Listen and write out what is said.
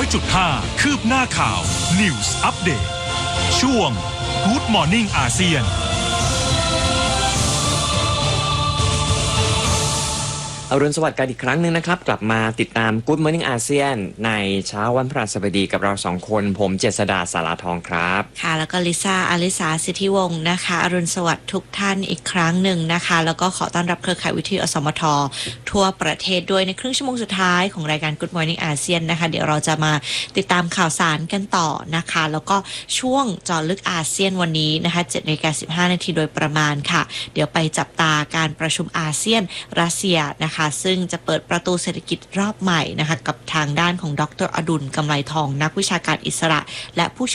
100.5 คืบหน้าข่าว News Update ช่วง Good Morning อาเซียนอรุณสวัสดิ์กันอีกครั้งหนึ่งนะครับกลับมาติดตาม Good Morning อาเซียนในเช้าวันพฤหัสบดีกับเรา2คนผมเจษฎาสาราทองครับค่ะแล้วก็ลิซ่าอลิสาสิทธิวงศ์นะคะอรุณสวัสดิ์ทุกท่านอีกครั้งหนึ่งนะคะแล้วก็ขอต้อนรับเครือข่ายวิทยุอสมททั่วประเทศด้วยในครึ่งชั่วโมงสุดท้ายของรายการ Good Morning อาเซียนนะคะเดี๋ยวเราจะมาติดตามข่าวสารกันต่อนะคะแล้วก็ช่วงเจาะลึกอาเซียนวันนี้นะคะ7:15 น.โดยประมาณค่ะเดี๋ยวไปจับตาการประชุมอาเซียนรัสเซียนะคะซึ่งจะเปิดประตูเศรษฐกิจรอบใหม่นะคะกับทางด้านของดร.อดุลย์กำไลทองนักวิชาการอิสระและผู้